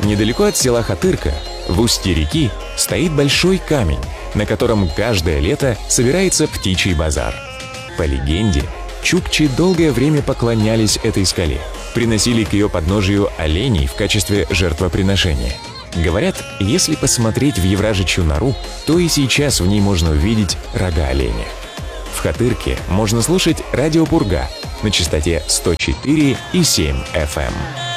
Недалеко от села Хатырка, в устье реки, стоит большой камень, на котором каждое лето собирается птичий базар. По легенде, чукчи долгое время поклонялись этой скале, приносили к ее подножию оленей в качестве жертвоприношения. Говорят, если посмотреть в Евражичью нору, то и сейчас в ней можно увидеть рога оленя. В Хатырке можно слушать радио «Пурга» на частоте 104,7 FM.